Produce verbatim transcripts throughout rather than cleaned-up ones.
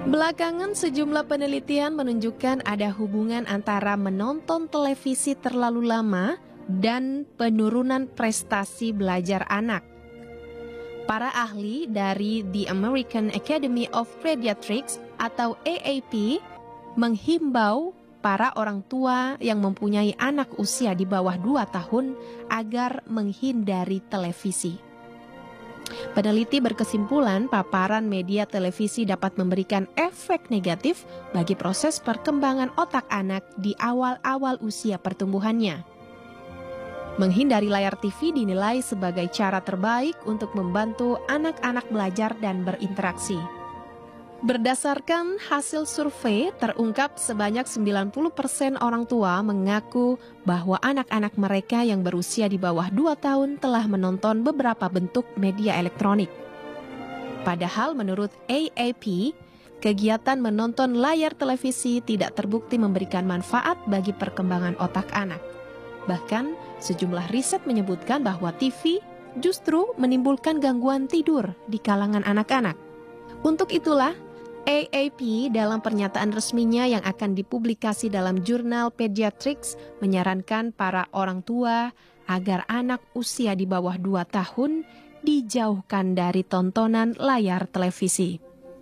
Belakangan sejumlah penelitian menunjukkan ada hubungan antara menonton televisi terlalu lama dan penurunan prestasi belajar anak. Para ahli dari The American Academy of Pediatrics atau A A P menghimbau para orang tua yang mempunyai anak usia di bawah dua tahun agar menghindari televisi. Peneliti berkesimpulan paparan media televisi dapat memberikan efek negatif bagi proses perkembangan otak anak di awal-awal usia pertumbuhannya. Menghindari layar T V dinilai sebagai cara terbaik untuk membantu anak-anak belajar dan berinteraksi. Berdasarkan hasil survei, terungkap sebanyak sembilan puluh persen orang tua mengaku bahwa anak-anak mereka yang berusia di bawah dua tahun telah menonton beberapa bentuk media elektronik. Padahal menurut A A P, kegiatan menonton layar televisi tidak terbukti memberikan manfaat bagi perkembangan otak anak. Bahkan, sejumlah riset menyebutkan bahwa T V justru menimbulkan gangguan tidur di kalangan anak-anak. Untuk itulah, A A P dalam pernyataan resminya yang akan dipublikasi dalam jurnal Pediatrics menyarankan para orang tua agar anak usia di bawah dua tahun dijauhkan dari tontonan layar televisi.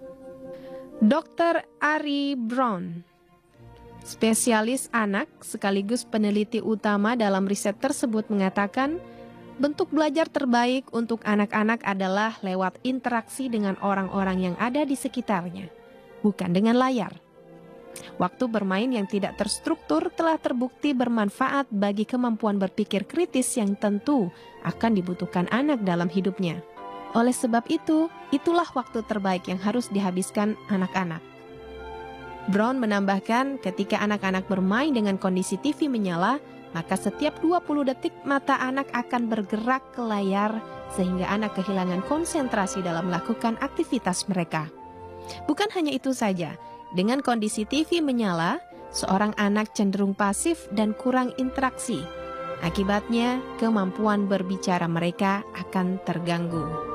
dokter Ari Brown, spesialis anak sekaligus peneliti utama dalam riset tersebut, mengatakan bentuk belajar terbaik untuk anak-anak adalah lewat interaksi dengan orang-orang yang ada di sekitarnya, bukan dengan layar. Waktu bermain yang tidak terstruktur telah terbukti bermanfaat bagi kemampuan berpikir kritis yang tentu akan dibutuhkan anak dalam hidupnya. Oleh sebab itu, itulah waktu terbaik yang harus dihabiskan anak-anak. Brown menambahkan, ketika anak-anak bermain dengan kondisi T V menyala, maka setiap dua puluh detik mata anak akan bergerak ke layar sehingga anak kehilangan konsentrasi dalam melakukan aktivitas mereka. Bukan hanya itu saja, dengan kondisi T V menyala, seorang anak cenderung pasif dan kurang interaksi. Akibatnya, kemampuan berbicara mereka akan terganggu.